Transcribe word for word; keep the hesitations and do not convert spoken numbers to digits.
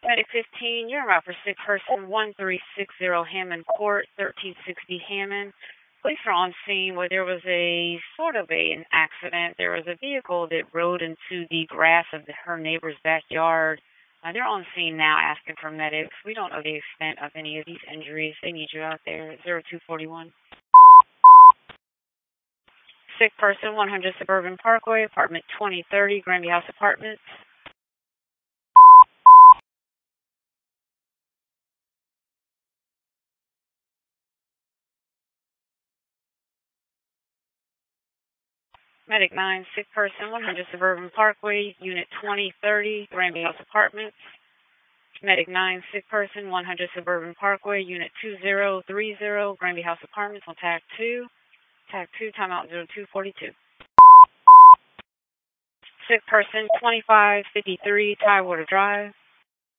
Medic fifteen, you're out for sick person one three six zero Hammond Court, thirteen sixty Hammond. Police are on scene where there was a sort of a, an accident. There was a vehicle that rode into the grass of the, her neighbor's backyard. Uh, they're on scene now asking for medics. We don't know the extent of any of these injuries. They need you out there. zero two four one. Sick person, one hundred Suburban Parkway, apartment twenty thirty, Granby House Apartments. Medic nine, sick person, one hundred Suburban Parkway, unit twenty thirty, Granby House Apartments. Medic nine, sick person, one hundred Suburban Parkway, unit two zero three zero, Granby House Apartments on tag two. Tag two, timeout zero two four two. Sick person, twenty-five fifty-three, Tidewater Drive.